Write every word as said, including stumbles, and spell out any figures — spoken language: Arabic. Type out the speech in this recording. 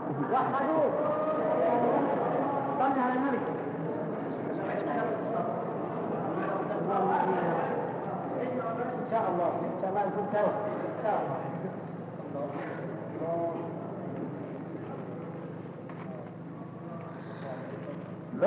وحدوه. صلي على النبي. إن شاء الله إن شاء الله يكون سوا إن شاء الله.